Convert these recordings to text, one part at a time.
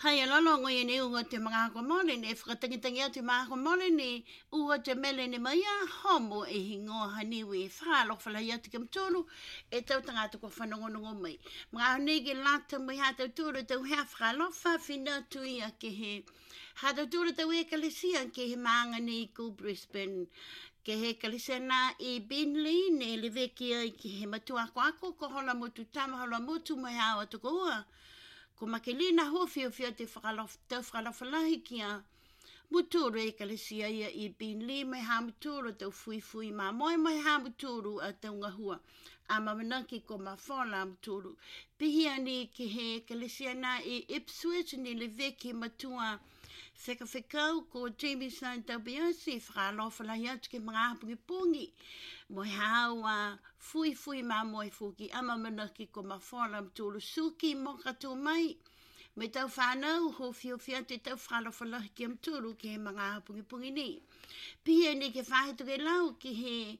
Hai alalo ngoi ni ua te mga hakomole ne whakatangitangi au te mga hakomole ni ua te mele ni maia homo e hingoa haniwi e whalo whalai atu ke mtoro e tau tangata ko whanongonongo mai. Mga honegi lata mai hatau tūru tau hea whalofa whina tui a ke he hatau tūru tau e kalesia ke he maanga ni ku Brisbane ke he kalesia na I Binley ne le veki ai ke he matua ako ko hola motu tama hola motu mai hawa tuko ua. Ko makelina hofi o fia te whakalawhalahi kia muturu e kalesia ia I Binley mai ha muturu tau fui ma moe mai ha muturu a tau ngahua a mamanaki ko mawhola muturu pihia ni ki he kalesia na I Ipswich ni le veki matua whekawhekau ko Jamie Sain tau biasi whakalawhalahi atu ke mga hapungi pungi moe hawa fui ma moe fuki a mamanaki ko mawhola muturu suki mo katu mai me tau whanau ho fia te tau whalawhalahi ki amturu ki he mga hapungi ni. Pia ni ke whahetu ke lau ki he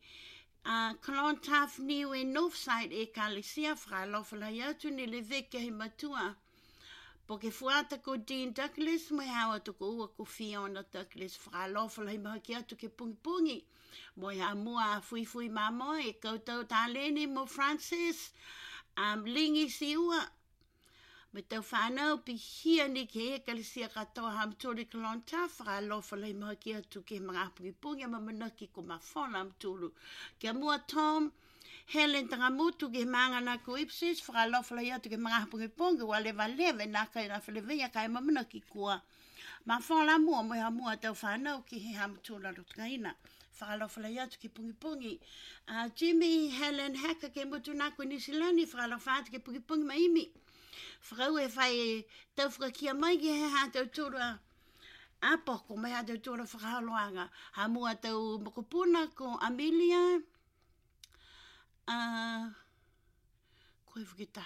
Clontaf Niu e Northside e Kalesia whalawhalahi atu ni le veke he matua. Po ke fuata ko Dean Douglas mai hawa toko ua ko Fiona Douglas whalawhalahi maha ki atu ke pungi. Moi ha mua fui ma moe e koutou tālene mo Francis lingi si ua. Me tau whanau pi hia ni ke he kalesia katoa hamturi kalonta whakalawhalahi maha ki atu ke mga pungi mamanaki ko mawhona hamturu. Kia mua Tom Helen tangamutu ke mangana ko Ipswich whakalawhalahi atu ke mga pungi wale nā kai rā whalewea kai mamanaki kua. Mawhona mua mo ha mua tau whanau ki he hamtula rutkaina. Whakalawhalahi atu ke pungi. Jimmy Helen Hacker ke mutu nā ko Nisilani whakalawhalahi atu ke pungi maimi. Whakau e whai tau whakakia mai ki he hātau tūra a poko mai hātau tūra whakahaloanga. Ha mua tau mokopuna ko Amelia. Koe whakita.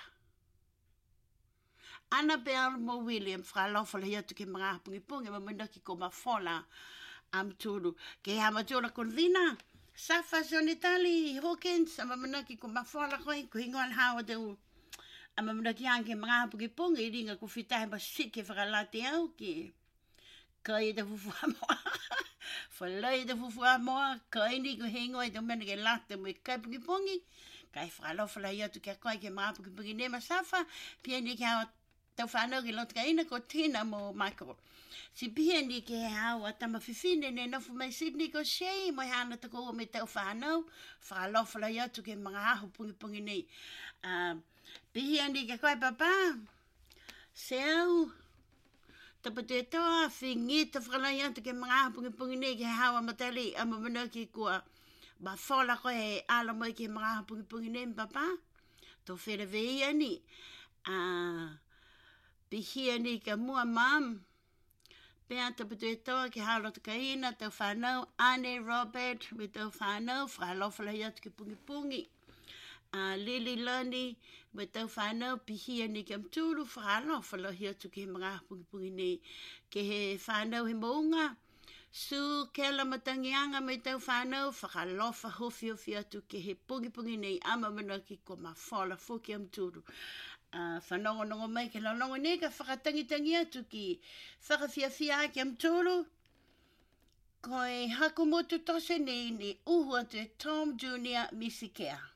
Annabelle Mo William whakalawhalahi atu ke mga pungi mamanaki ko mawhola am tūru. Ke ha matura konvina. Safa Sonitali Hawkins a mamanaki ko mawhola koe ko hingoan hawa tau. A mamanaki hange mga pungi I ringa ko whitahe ma sike whakalate au ki kai te fufua moa. Whalai te fufua moa, kai ni ko hengo e te mena ke late mo I kai pungi. Kai whakalawhalahi atu kia koe ke mga pungi ne masafa, pia ni ke hawa tau whanau ke lotka ina ko Tina mo Michael. Si pia ni ke hawa tama whiwhine ne nofu mai Sydney ko Shea, mo hana tako ua me tau whanau, whakalawhalahi atu ke mga ahu pungi nei. Pihia ni ke koe papa, se au, tapate toa, whingi ta whakalai atu ke mga pungi nei ke hawa matali a mamanaki kua. Ba whola koe he ala mai ke mga pungi nei papa, to where veia ni. Pihia ni ke mua mam, pia tapate toa ke halo te kaina, tau whanau, Anne Robert, me tau whanau, whakalawhalahi atu ke pungi. Lily Lani, me tau whanau, pihia ni ke amturu, whakalawhalahi atu ke mga pungi nei, ke he whanau he mounga, Su Kela Matangianga me tau whanau, whakalofa hofi atu ke he pungi nei, ama manaki ko mawhola fuki amturu. Whanongonongo mai ke lalongo nei ka whakatangitangi atu ki whakawhiawhia ke amturu, koe hakumotu tose nei ni uhu atu e Tom Jr. Misikea.